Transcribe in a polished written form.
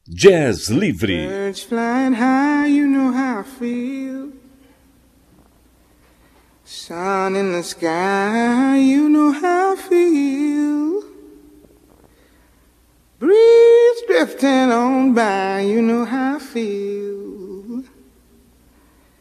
Jazz Livre. Birds flying high, you know how I feel. Sun in the sky, you know how I feel. Breeze drifting on by, you know how I feel.